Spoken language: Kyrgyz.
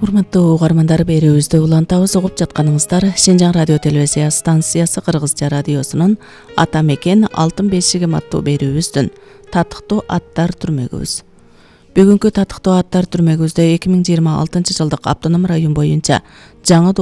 Урматтуу угармандар, берүүбүздү улантабыз. Угуп жатканыңыздар Шинжаң радио телевизия станциясы Кыргызча радиосунун Ата мекен алтын бешигим аттуу берүүбүздүн татыктуу аттар түрмөгүбүз. Бүгүнкү татыктуу аттар түрмөгүбүздө 2026 жылдык автоном район боюнча жаңы